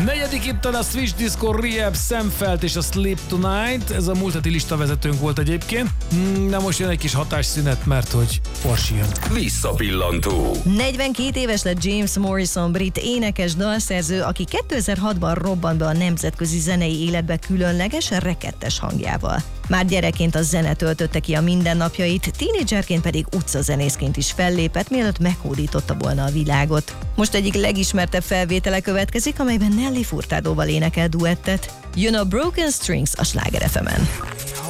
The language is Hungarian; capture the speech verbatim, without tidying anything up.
Negyedik itt a Switch Disco, Rehab, Sam Felt és a Sleep Tonight. Ez a múlt heti listavezetőnk volt egyébként. Na most jön egy kis hatásszünet, mert hogy Orsi jön. Visszapillantó. negyvenkét éves lett James Morrison, brit énekes, dalszerző, aki kétezer-hatban robbant be a nemzetközi zenei életbe különleges, rekettes hangjával. Már gyerekként a zene töltötte ki a mindennapjait, tínédzserként pedig utcazenészként is fellépett, mielőtt meghódította volna a világot. Most egyik legismertebb felvétele következik, amelyben Nelly Furtadóval énekel duettet. Jön a Broken Strings a Sláger ef emen.